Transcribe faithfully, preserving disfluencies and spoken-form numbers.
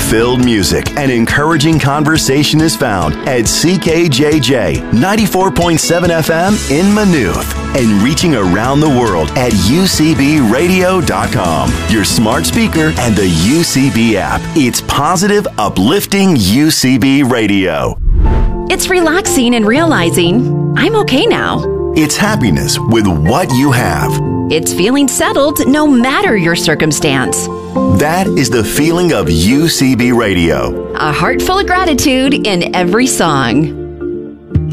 Hope-filled music and encouraging conversation is found at C K J J ninety-four point seven F M in Maynooth and reaching around the world at U C B radio dot com, your smart speaker, and the U C B app. It's positive, uplifting U C B radio. It's relaxing and realizing I'm okay now. It's happiness with what you have. It's feeling settled no matter your circumstance. That is the feeling of U C B radio. A heart full of gratitude in every song.